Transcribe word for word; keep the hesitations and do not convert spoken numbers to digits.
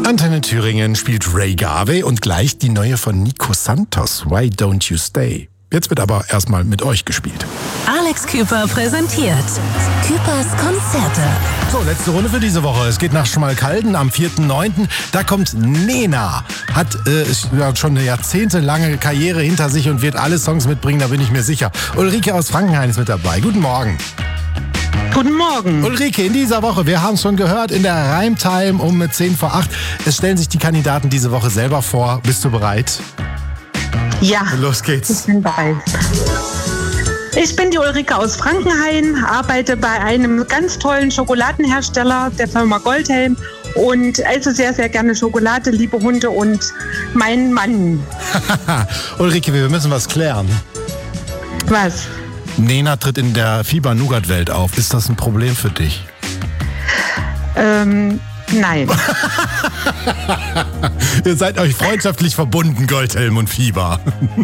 Antenne Thüringen spielt Ray Garvey und gleich die neue von Nico Santos, Why Don't You Stay. Jetzt wird aber erstmal mit euch gespielt. Alex Küper präsentiert Küpers Konzerte. So, letzte Runde für diese Woche. Es geht nach Schmalkalden am vierten neunten Da kommt Nena. Hat äh, ja, schon eine jahrzehntelange Karriere hinter sich und wird alle Songs mitbringen, da bin ich mir sicher. Ulrike aus Frankenhain ist mit dabei. Guten Morgen. Guten Morgen. Ulrike, in dieser Woche, wir haben es schon gehört, in der Reimtime um zehn vor acht. Es stellen sich die Kandidaten diese Woche selber vor. Bist du bereit? Ja. Los geht's. Ich bin bereit. Ich bin die Ulrike aus Frankenhain, arbeite bei einem ganz tollen Schokoladenhersteller, der Firma Goldhelm, und esse sehr, sehr gerne Schokolade, liebe Hunde und meinen Mann. Ulrike, wir müssen was klären. Was? Nena tritt in der Fieber-Nougat-Welt auf. Ist das ein Problem für dich? Ähm, nein. Ihr seid euch freundschaftlich verbunden, Goldhelm und Fieber.